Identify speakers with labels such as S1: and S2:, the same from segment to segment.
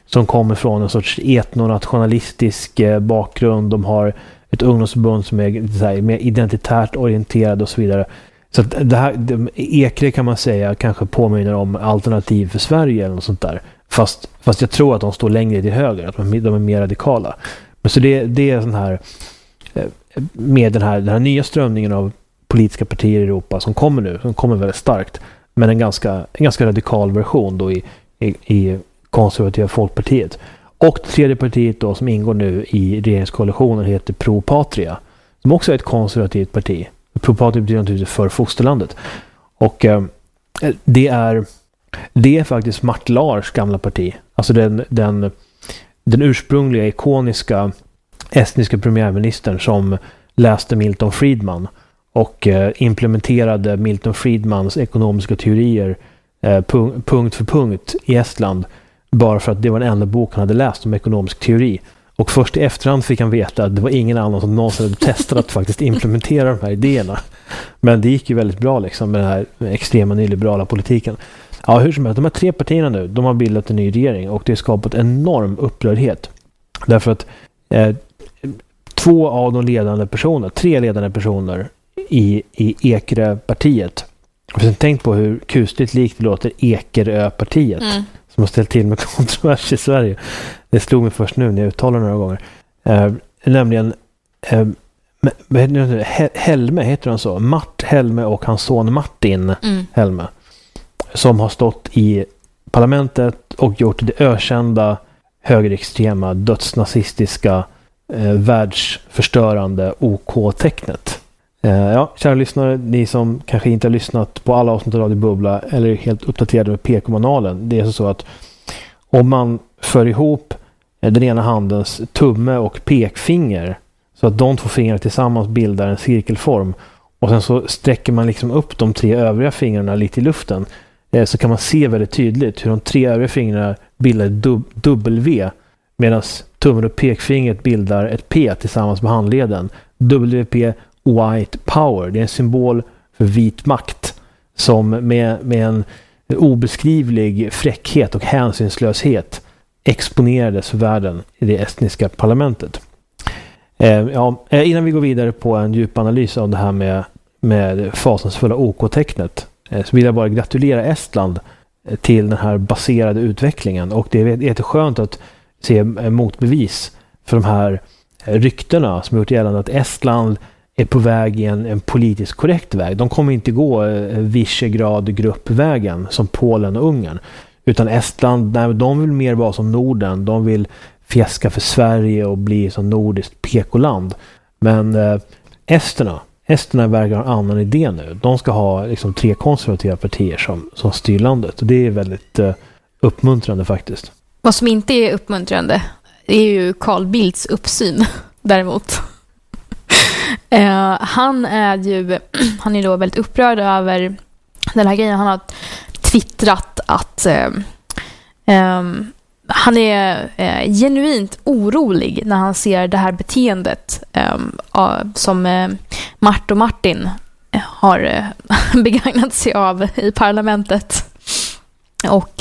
S1: som kommer från en sorts etnonationalistisk bakgrund. De har ett ungdomsförbund som är så här, mer identitärt orienterad och så vidare. Så att det här, Ekre kan man säga kanske påminner om Alternativ för Sverige eller något sånt där. Fast jag tror att de står längre till höger, att de är mer radikala. Men så det är sån här med den här nya strömningen av politiska partier i Europa som kommer nu, som kommer väldigt starkt, men en ganska radikal version då i konservativa Folkpartiet. Och det tredje partiet då som ingår nu i regeringskoalitionen heter Pro Patria, som också är ett konservativt parti. Pro Patria betyder naturligtvis för fosterlandet. Och det är faktiskt Mart Laars gamla parti. Alltså den ursprungliga ikoniska estniska premiärministern som läste Milton Friedman och implementerade Milton Friedmans ekonomiska teorier punkt för punkt i Estland, bara för att det var den enda bok han hade läst om ekonomisk teori. Och först i efterhand fick han veta att det var ingen annan som någonsin hade testat att faktiskt implementera de här idéerna. Men det gick ju väldigt bra liksom med den här extrema nyliberala politiken. Ja, hur som helst, de här tre partierna nu, de har bildat en ny regering och det har skapat enorm upprördhet. Därför att tre ledande personer i Ekre-partiet. Jag har tänkt på hur kusligt likt det låter Ekerö-partiet som har ställt till med kontrovers i Sverige. Det slog mig först nu när jag uttalar några gånger. Nämligen Helme heter han så. Mart Helme och hans son Martin Helme. Som har stått i parlamentet och gjort det ökända högerextrema, dödsnazistiska, världsförstörande OK-tecknet. Ja, kära lyssnare, ni som kanske inte har lyssnat på alla avsnitt av Radio Bubbla eller är helt uppdaterade med PK-manualen. Det är så att om man för ihop den ena handens tumme och pekfinger så att de två fingrarna tillsammans bildar en cirkelform och sen så sträcker man liksom upp de tre övriga fingrarna lite i luften, så kan man se väldigt tydligt hur de tre övriga fingrarna bildar ett W, medan tummen och pekfingret bildar ett P tillsammans med handleden. WP, White Power. Det är en symbol för vit makt som med en obeskrivlig fräckhet och hänsynslöshet exponerades för världen i det estniska parlamentet. Innan vi går vidare på en djup analys av det här med fasansfulla OK-tecknet, så vill jag bara gratulera Estland till den här baserade utvecklingen. Och det är jätteskönt att se motbevis för de här ryktena som gjort gällande att Estland är på väg i en politiskt korrekt väg. De kommer inte gå Visegrad-gruppvägen som Polen och Ungern. Utan Estland, de vill mer vara som Norden. De vill fjäska för Sverige och bli som nordiskt PK-land. Men Esterna verkar ha en annan idé nu. De ska ha liksom tre konservativa partier som styr landet. Och det är väldigt uppmuntrande faktiskt.
S2: Vad som inte är uppmuntrande är ju Carl Bildts uppsyn däremot. Han är då väldigt upprörd över den här grejen. Han har twittrat att han är genuint orolig när han ser det här beteendet som Mart och Martin har begagnat sig av i parlamentet. Och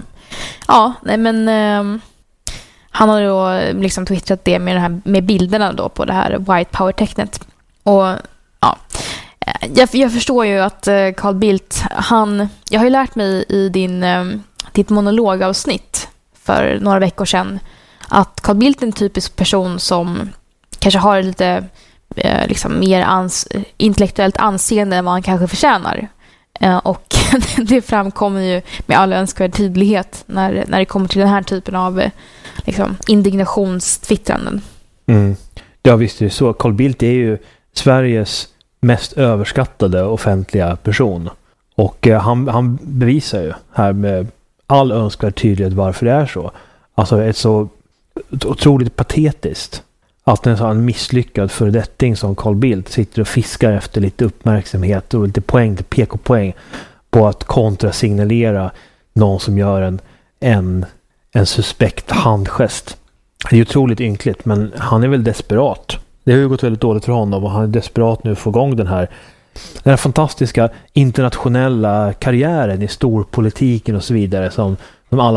S2: han har då liksom twittrat det med bilderna då på det här White Power-tecknet. Och jag förstår ju att Carl Bildt, jag har ju lärt mig i ditt monologavsnitt för några veckor sedan att Carl Bildt är en typisk person som kanske har lite liksom mer intellektuellt anseende än vad han kanske förtjänar. Och det framkommer ju med all önskvärd tydlighet när det kommer till den här typen av liksom indignationstwittranden.
S1: Ja, visst är det så. Carl Bildt är ju Sveriges mest överskattade offentliga person. Och han bevisar ju här med all önskvärd tydlighet varför det är så. Alltså ett så otroligt patetiskt att en sån misslyckad föredetting som Carl Bildt sitter och fiskar efter lite uppmärksamhet och lite PK-poäng på att kontrasignalera någon som gör en suspekt handgest. Det är otroligt ynkligt, men han är väl desperat. Det har ju gått väldigt dåligt för honom och han är desperat nu att få igång den här fantastiska internationella karriären i storpolitiken och så vidare som alla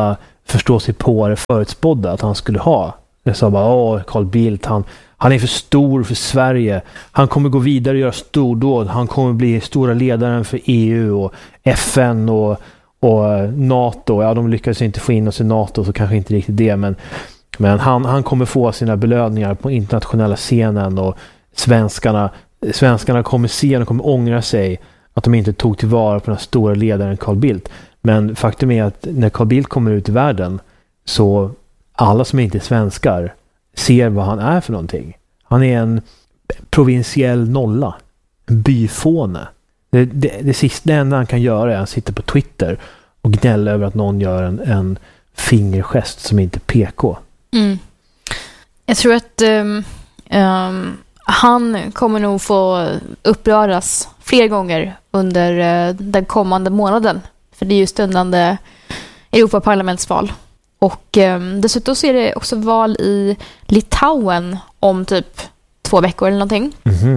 S1: förstå sig på det förutspådda att han skulle ha. Jag sa bara, Carl Bildt, han är för stor för Sverige. Han kommer gå vidare och göra stordåd. Han kommer bli stora ledaren för EU och FN och NATO. Ja, de lyckades inte få in oss i NATO, så kanske inte riktigt det, men han kommer få sina belöningar på internationella scenen, och svenskarna kommer se och kommer ångra sig att de inte tog tillvara på den stora ledaren Carl Bildt. Men faktum är att när Carl Bildt kommer ut i världen, så alla som inte är svenskar ser vad han är för någonting. Han är en provinsiell nolla, en byfåne. Det sista enda han kan göra är att sitta på Twitter och gnälla över att någon gör en fingergest som inte är PK.
S2: Jag tror att han kommer nog få uppröras fler gånger under den kommande månaden. För det är ju stundande Europaparlamentsval. Och dessutom så är det också val i Litauen om typ 2 veckor eller någonting.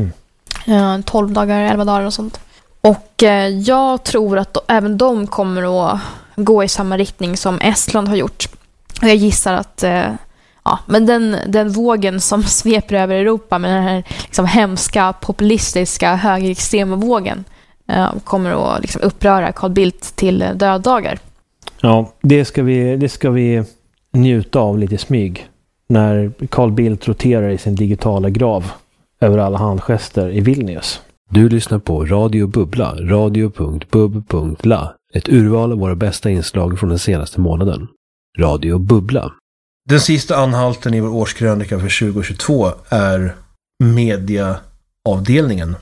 S2: 12 dagar, 11 dagar och sånt. Och jag tror att även de kommer att gå i samma riktning som Estland har gjort. Och jag gissar att men den vågen som sveper över Europa med den här liksom hemska, populistiska, högerextrema vågen kommer att liksom uppröra Carl Bildt till döddagar.
S1: Ja, det ska vi njuta av lite smyg när Carl Bildt roterar i sin digitala grav över alla handgester i Vilnius.
S3: Du lyssnar på Radio Bubbla, radio.bub.la, ett urval av våra bästa inslag från den senaste månaden. Radio Bubbla.
S4: Den sista anhalten i vår årskrönika för 2022 är mediaavdelningen.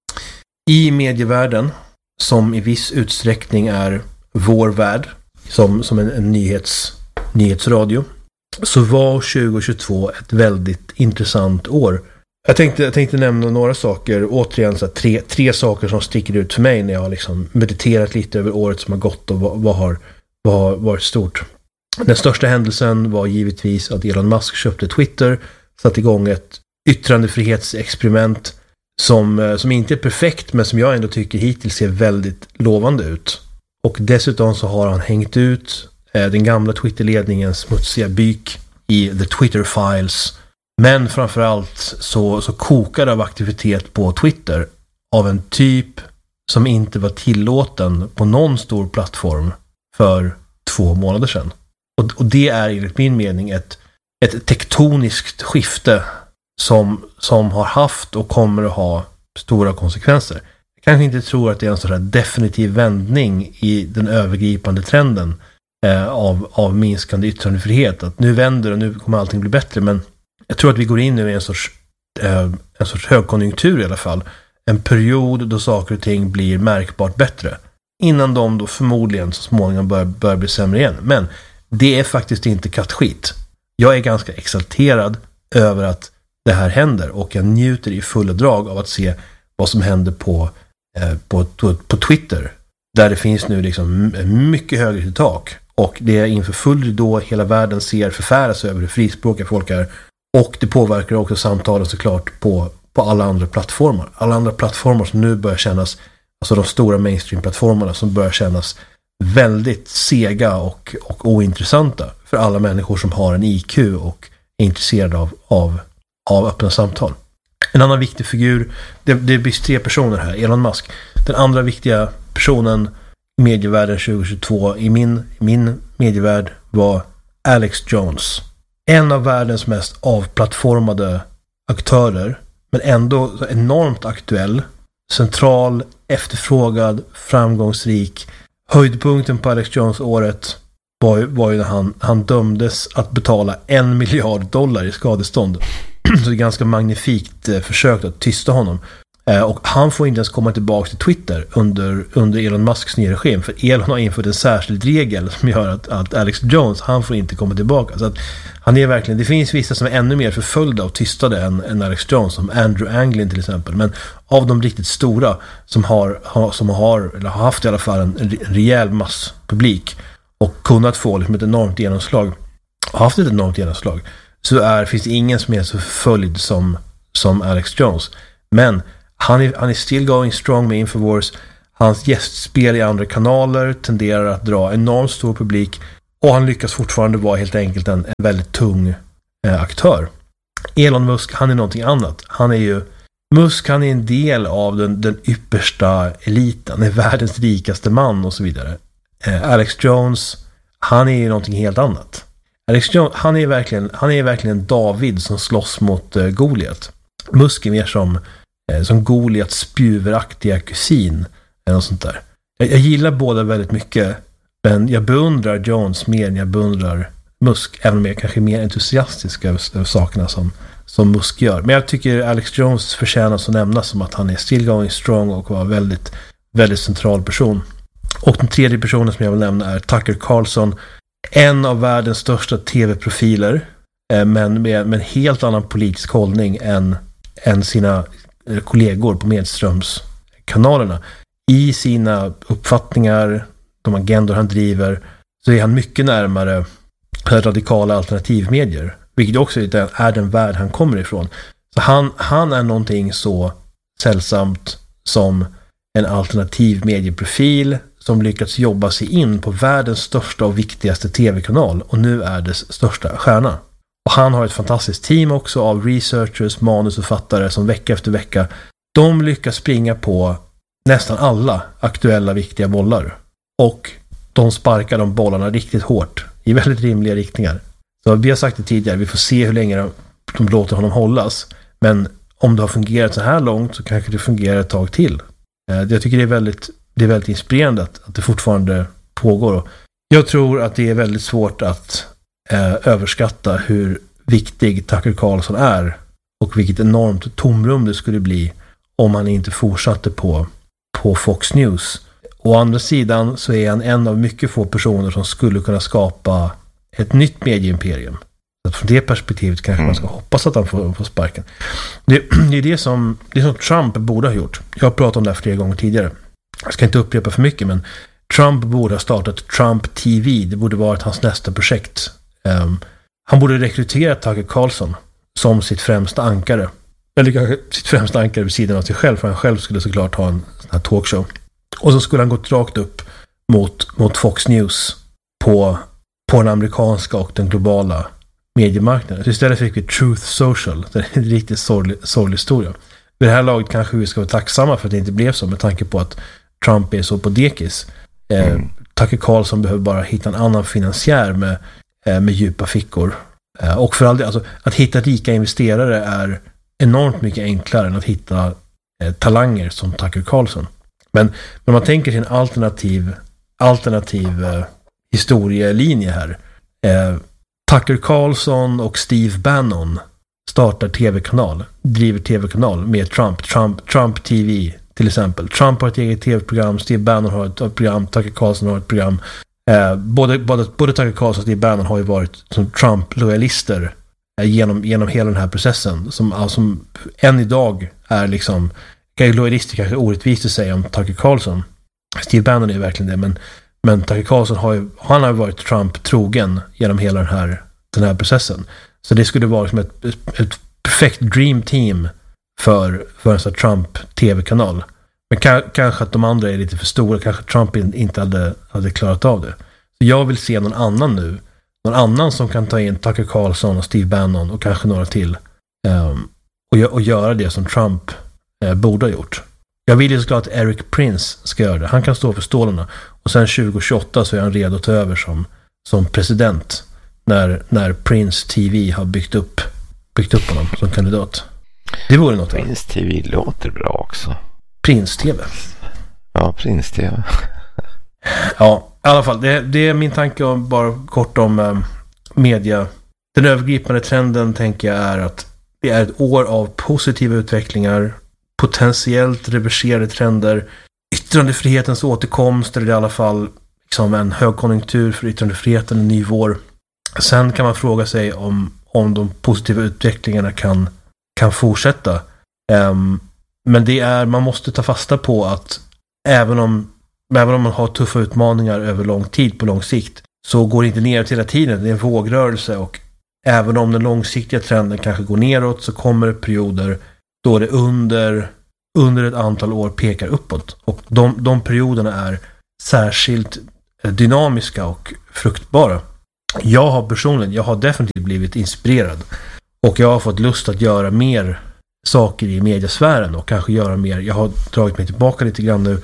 S4: I medievärlden, som i viss utsträckning är vår värld, som en nyhetsradio, så var 2022 ett väldigt intressant år. Jag tänkte nämna några saker, återigen så här, tre saker som sticker ut för mig när jag har liksom mediterat lite över året som har gått och vad har varit stort. Den största händelsen var givetvis att Elon Musk köpte Twitter, satte igång ett yttrandefrihetsexperiment som inte är perfekt, men som jag ändå tycker hittills ser väldigt lovande ut. Och dessutom så har han hängt ut den gamla Twitter-ledningens smutsiga byk i The Twitter Files. Men framförallt så kokar av aktivitet på Twitter av en typ som inte var tillåten på någon stor plattform för 2 månader sedan. Och det är enligt min mening ett tektoniskt skifte som har haft och kommer att ha stora konsekvenser. Jag kanske inte tror att det är en sån här definitiv vändning i den övergripande trenden av minskande yttrandefrihet. Att nu vänder och nu kommer allting bli bättre, men jag tror att vi går in nu i en sorts högkonjunktur i alla fall. En period då saker och ting blir märkbart bättre. Innan de då förmodligen så småningom bör bli sämre igen. Men det är faktiskt inte kattskit. Jag är ganska exalterad över att det här händer, och jag njuter i fulla drag av att se vad som händer på Twitter, där det finns nu liksom mycket högre till tak, och det är inför full ridå hela världen ser förfäras över hur frispråkiga folk är, och det påverkar också samtalen såklart på alla andra plattformar. Alla andra plattformar som nu börjar kännas, alltså de stora mainstream-plattformarna som börjar kännas väldigt sega och ointressanta för alla människor som har en IQ och är intresserade av öppna samtal. En annan viktig figur, det blir 3 personer här, Elon Musk. Den andra viktiga personen i medievärlden 2022 i min medievärld var Alex Jones. En av världens mest avplattformade aktörer, men ändå enormt aktuell, central, efterfrågad, framgångsrik. Höjdpunkten på Alex Jones-året var ju när han dömdes att betala $1 miljard i skadestånd. Så det är ganska magnifikt försök att tysta honom. Och han får inte ens komma tillbaka till Twitter under Elon Musks nya regim, för Elon har infört en särskild regel som gör att Alex Jones, han får inte komma tillbaka. Så att han är verkligen, det finns vissa som är ännu mer förföljda och tystade än Alex Jones, som Andrew Anglin till exempel, men av de riktigt stora som har haft i alla fall en rejäl masspublik och kunnat få liksom ett enormt genomslag och haft ett enormt genomslag, så finns det ingen som är så förföljd som Alex Jones. Men han är still going strong med Infowars. Hans gästspel i andra kanaler tenderar att dra enormt stor publik. Och han lyckas fortfarande vara helt enkelt en väldigt tung aktör. Elon Musk, han är någonting annat. Han är en del av den yppersta eliten. Han är världens rikaste man och så vidare. Alex Jones, han är någonting helt annat. Alex Jones, han är verkligen David som slåss mot Goliat. Musk är mer som Goliats spjuveraktiga kusin eller något sånt där. Jag gillar båda väldigt mycket, men jag beundrar Jones mer än jag beundrar Musk, även om jag kanske är mer entusiastisk över sakerna som Musk gör. Men jag tycker Alex Jones förtjänar att nämnas som att han är still going strong och var väldigt, väldigt central person. Och den tredje personen som jag vill nämna är Tucker Carlson, en av världens största tv-profiler, men med en helt annan politisk hållning än sina kollegor på medströmskanalerna. I sina uppfattningar, de agendor han driver, så är han mycket närmare radikala alternativmedier, vilket också är den värld han kommer ifrån. Så han är någonting så sällsamt som en alternativ medieprofil som lyckats jobba sig in på världens största och viktigaste tv-kanal och nu är dess största stjärna. Och han har ett fantastiskt team också av researchers, manusförfattare som vecka efter vecka, de lyckas springa på nästan alla aktuella viktiga bollar. Och de sparkar de bollarna riktigt hårt i väldigt rimliga riktningar. Så vi har sagt det tidigare, vi får se hur länge de låter honom hållas. Men om det har fungerat så här långt så kanske det fungerar ett tag till. Jag tycker det är väldigt inspirerande att det fortfarande pågår. Jag tror att det är väldigt svårt att överskatta hur viktig Tucker Carlson är och vilket enormt tomrum det skulle bli om han inte fortsatte på Fox News. Å andra sidan så är han en av mycket få personer som skulle kunna skapa ett nytt medieimperium. Så från det perspektivet kanske man ska hoppas att han får sparken. Det är det som Trump borde ha gjort. Jag har pratat om det här flera gånger tidigare. Jag ska inte upprepa för mycket, men Trump borde ha startat Trump TV. Det borde varit hans nästa projekt. Han borde rekrytera Tucker Carlson som sitt främsta ankare. Eller kanske sitt främsta ankare vid sidan av sig själv, för han själv skulle såklart ha en sån här talkshow. Och så skulle han gått rakt upp mot Fox News på den amerikanska och den globala mediemarknaden. Så istället fick vi Truth Social. Det är en riktigt sorglig historia. Vid det här laget kanske vi ska vara tacksamma för att det inte blev så, med tanke på att Trump är så på dekis. Tucker Carlson behöver bara hitta en annan finansiär med djupa fickor. Och för all det, alltså, att hitta rika investerare är enormt mycket enklare än att hitta talanger som Tucker Carlson. Men man tänker sig en alternativ historielinje här. Tucker Carlson och Steve Bannon startar driver tv-kanal med Trump TV till exempel. Trump har ett eget tv-program, Steve Bannon har ett program, Tucker Carlson har ett program. Både Tucker Carlson och Steve Bannon har ju varit som Trump-lojalister genom hela den här processen, som än idag är liksom, lojalister kanske orättvist att säga om Tucker Carlson. Steve Bannon är verkligen det, men Tucker Carlson har varit Trump trogen genom hela den här processen. Så det skulle vara som ett perfekt dream team för en sån Trump tv-kanal. Men kanske att de andra är lite för stora, kanske Trump inte hade klarat av det. Så jag vill se någon annan som kan ta in Tucker Carlson och Steve Bannon och kanske några till och göra det som Trump borde ha gjort. Jag vill ju såklart att Eric Prince ska göra det. Han kan stå för stålarna. Och sen 2028 så är han redo att ta över som president när Prince TV har byggt upp honom som kandidat. Det vore något.
S5: Prince TV låter bra också.
S4: Prince TV.
S5: Ja, Prince TV.
S4: Ja, i alla fall. Det är min tanke om, bara kort om media. Den övergripande trenden tänker jag är att det är ett år av positiva utvecklingar, potentiellt reverserade trender, yttrandefrihetens återkomst, eller i alla fall liksom en högkonjunktur för yttrandefriheten, en ny vår. Sen kan man fråga sig om de positiva utvecklingarna kan fortsätta. Men man måste ta fasta på att även om man har tuffa utmaningar över lång tid, på lång sikt, så går det inte ner hela tiden. Det är en vågrörelse, och även om den långsiktiga trenden kanske går neråt, så kommer det perioder då det under ett antal år pekar uppåt. Och de perioderna är särskilt dynamiska och fruktbara. Jag har definitivt blivit inspirerad. Och jag har fått lust att göra mer saker i mediasfären och kanske göra mer. Jag har dragit mig tillbaka lite grann nu.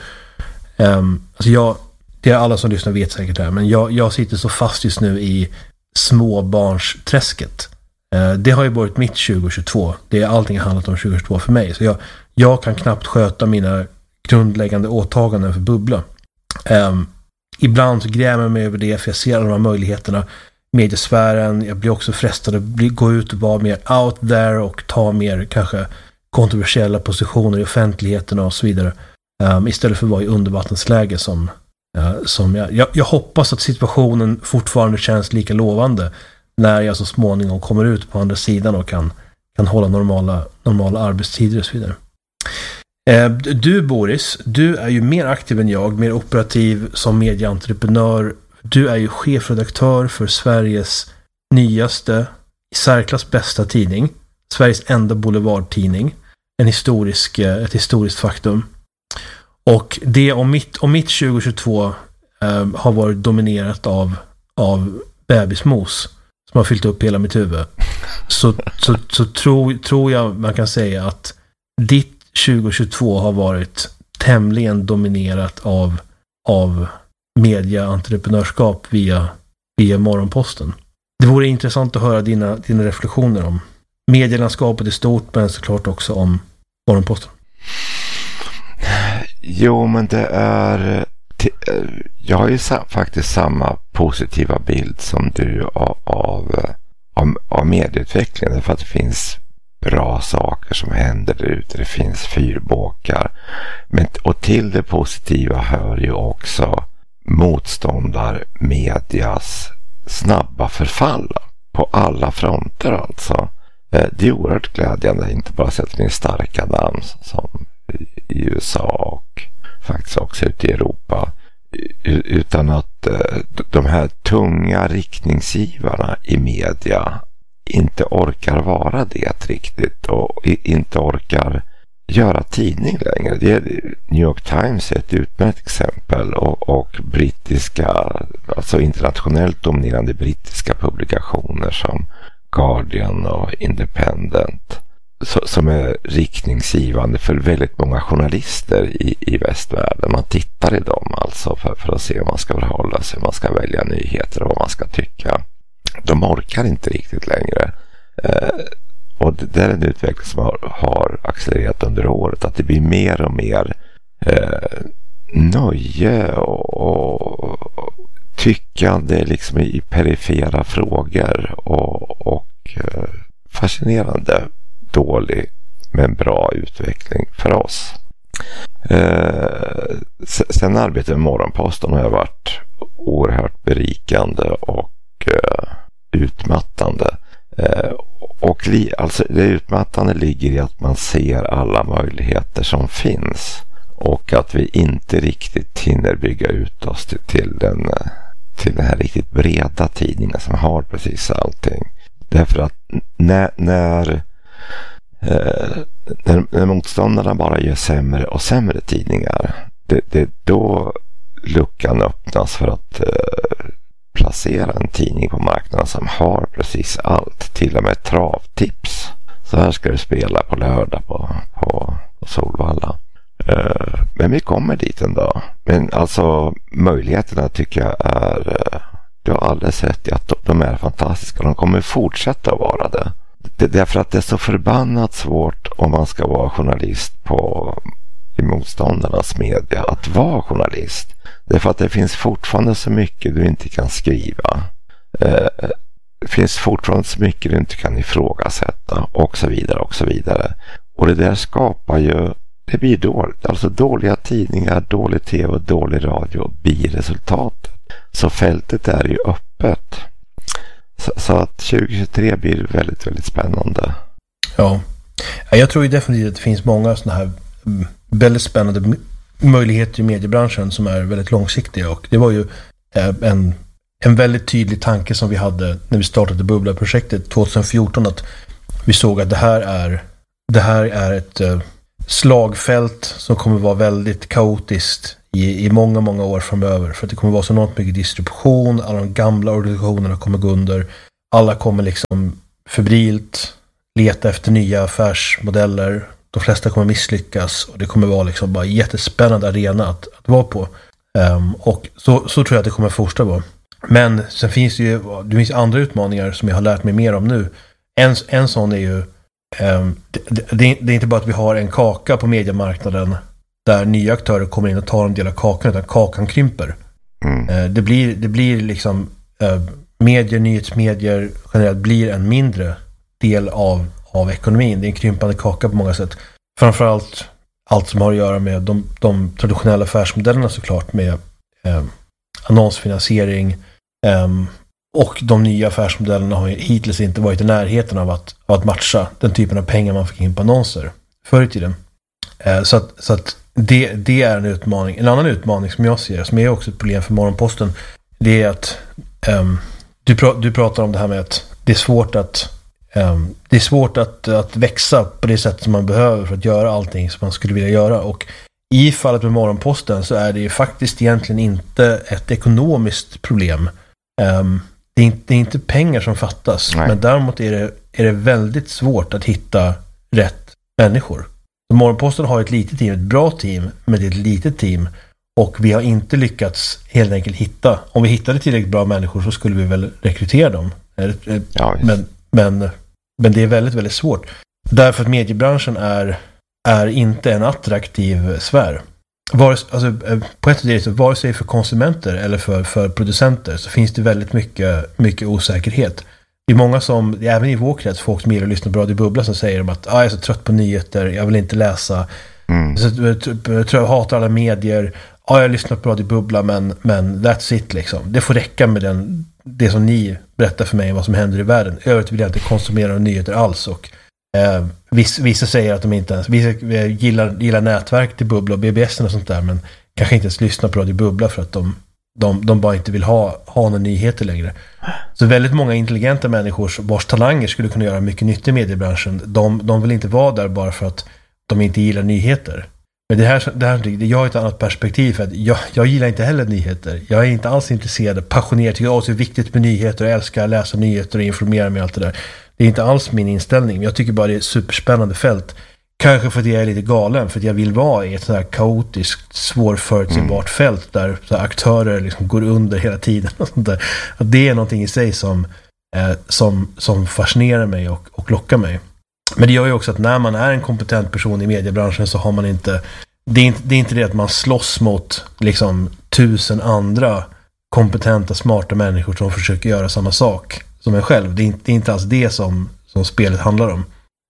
S4: Det är alla som lyssnar vet säkert det här, men jag sitter så fast just nu i småbarnsträsket. Det har ju varit mitt 2022. Det är allting handlat om 2022 för mig. Så jag kan knappt sköta mina grundläggande åtaganden för Bubbla. Ibland så grämer jag mig över det, för jag ser alla de här möjligheterna. Mediasfären, jag blir också frestad att gå ut och vara mer out there och ta mer kanske kontroversiella positioner i offentligheten och så vidare. Istället för att vara i undervattensläge som jag hoppas att situationen fortfarande känns lika lovande när jag så småningom kommer ut på andra sidan och kan hålla normala arbetstider och så vidare. Du Boris, du är ju mer aktiv än jag, mer operativ som medieentreprenör. Du är ju chefredaktör för Sveriges nyaste, i särklass bästa tidning, Sveriges enda boulevardtidning, ett historiskt faktum. Och det om mitt 2022 har varit dominerat av bebismos som har fyllt upp hela mitt huvud. Så tror jag man kan säga att ditt 2022 har varit tämligen dominerat av mediaentreprenörskap via Morgonposten. Det vore intressant att höra dina reflektioner om medielandskapet i stort, men såklart också om Morgonposten.
S5: Jo, men det är... Jag har ju faktiskt samma positiva bild som du av medieutvecklingen, för att det finns bra saker som händer där ute. Det finns fyrbåkar. Och till det positiva hör ju också motståndarmedias snabba förfall på alla fronter alltså. Det är oerhört glädjande, inte bara sätter in starka namn som i USA och faktiskt också ute i Europa, utan att de här tunga riktningsgivarna i media inte orkar vara det riktigt och inte orkar göra tidning längre. New York Times är ett utmärkt exempel och brittiska, alltså internationellt dominerande brittiska publikationer som Guardian och Independent som är riktningsgivande för väldigt många journalister i västvärlden. Man tittar i dem alltså för att se hur man ska förhålla sig, hur man ska välja nyheter och vad man ska tycka. De orkar inte riktigt längre. Och det är en utveckling som har accelererat under året, att det blir mer och mer nöje och tyckande liksom i perifera frågor och fascinerande dålig men bra utveckling för oss. Sen arbetet med Morgonposten har varit oerhört berikande och utmattande. Och alltså det utmattande ligger i att man ser alla möjligheter som finns och att vi inte riktigt hinner bygga ut oss till den här riktigt breda tidningen som har precis allting. Därför att när motståndarna bara gör sämre och sämre tidningar, det då luckan öppnas för att placera en tidning på marknaden som har precis allt, till och med travtips. Så här ska du spela på lördag på Solvalla. Men vi kommer dit ändå. Men alltså möjligheterna tycker jag du har alldeles rätt i att de är fantastiska. De kommer fortsätta att vara det. Därför att det är så förbannat svårt om man ska vara journalist i motståndarnas media att vara journalist. Därför att det finns fortfarande så mycket du inte kan skriva. Det finns fortfarande så mycket du inte kan ifrågasätta och så vidare och så vidare. Och det där skapar ju, det blir dåligt. Alltså dåliga tidningar, dålig tv och dålig radio blir resultatet. Så fältet är ju öppet. Så att 2023 blir väldigt, väldigt spännande.
S4: Ja, jag tror ju definitivt att det finns många sådana här väldigt spännande möjligheter i mediebranschen som är väldigt långsiktiga, och det var ju en väldigt tydlig tanke som vi hade när vi startade Bubbla-projektet 2014, att vi såg att det här är ett slagfält som kommer vara väldigt kaotiskt i många, många år framöver. För att det kommer vara så enormt mycket distribution. Alla de gamla organisationerna kommer gå under. Alla kommer liksom febrilt leta efter nya affärsmodeller. De flesta kommer misslyckas. Och det kommer vara liksom bara en jättespännande arena att vara på. Och så tror jag att det kommer fortsätta vara. Men sen finns det finns andra utmaningar som jag har lärt mig mer om nu. En sån är ju det är inte bara att vi har en kaka på mediemarknaden där nya aktörer kommer in och tar en del av kakan, utan kakan krymper. Det blir liksom nyhetsmedier generellt blir en mindre del av ekonomin. Det är en krympande kaka på många sätt. Framförallt allt som har att göra med de traditionella affärsmodellerna såklart, med annonsfinansiering, och de nya affärsmodellerna har ju hittills inte varit i närheten av att matcha den typen av pengar man fick in på annonser förr i tiden. Så att det är en utmaning. En annan utmaning som jag ser, som är också ett problem för Morgonposten, det är att du pratar om det här med att det är svårt att växa på det sätt som man behöver för att göra allting som man skulle vilja göra. Och i fallet med Morgonposten så är det ju faktiskt egentligen inte ett ekonomiskt problem. Det är inte pengar som fattas. Nej. Men däremot är det väldigt svårt att hitta rätt människor. Så Morgonposten har ett litet team, ett bra team, men det är ett litet team. Och vi har inte lyckats helt enkelt hitta. Om vi hittade tillräckligt bra människor så skulle vi väl rekrytera dem. Ja, men det är väldigt, väldigt svårt. Därför att mediebranschen är inte en attraktiv sfär. På ett sätt, vare sig för konsumenter eller för producenter, så finns det väldigt mycket osäkerhet. Det är många som, även i vår krets, folk som gillar att lyssna på Radio Bubbla, som säger att jag är så trött på nyheter, jag vill inte läsa. Jag hatar alla medier. Jag lyssnar på Radio Bubbla, men that's it liksom. Det får räcka med det som ni berättar för mig vad som händer i världen. Övrigt vill jag inte konsumera nyheter alls. Och vissa säger att de inte ens gillar nätverk till Bubbla och BBS och sånt där, men kanske inte ens lyssnar på Radio Bubbla för att de bara inte vill ha några nyheter längre. Så väldigt många intelligenta människor vars talanger skulle kunna göra mycket nytta i mediebranschen, de vill inte vara där bara för att de inte gillar nyheter. Men jag har ett annat perspektiv, för att jag gillar inte heller nyheter. Jag är inte alls intresserad, passionerad, tycker det är viktigt med nyheter och älskar att läsa nyheter och informera mig och allt det där. Det är inte alls min inställning, men jag tycker bara det är ett superspännande fält. Kanske för att jag är lite galen, för att jag vill vara i ett sådär kaotiskt, svårförutsägbart fält där så här aktörer liksom går under hela tiden och sånt där. Att det är någonting i sig som fascinerar mig och lockar mig. Men det gör ju också att när man är en kompetent person i mediebranschen så har man inte... Det är inte det att man slåss mot liksom 1000 andra kompetenta, smarta människor som försöker göra samma sak som en själv. Det är inte alls det som spelet handlar om.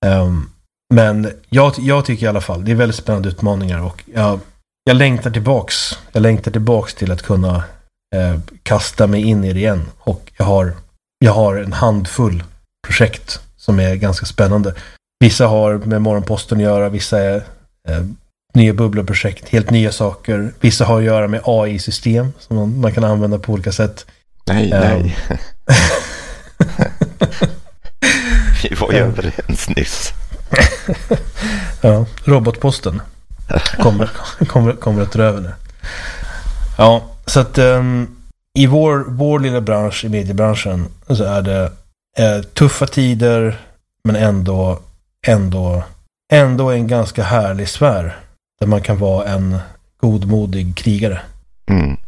S4: Men jag tycker i alla fall det är väldigt spännande utmaningar, och jag längtar tillbaks till att kunna kasta mig in i det igen. Och jag har en handfull projekt som är ganska spännande. Vissa har med Morgonposten att göra, vissa är nya bubblaprojekt, helt nya saker. Vissa har att göra med AI-system som man kan använda på olika sätt.
S5: Nej. Vi var ju överens nyss.
S4: Ja, robotposten kommer att dra över nu. Ja, så att i vår lilla bransch, i mediebranschen, så är det tuffa tider, men ändå en ganska härlig sfär där man kan vara en godmodig krigare.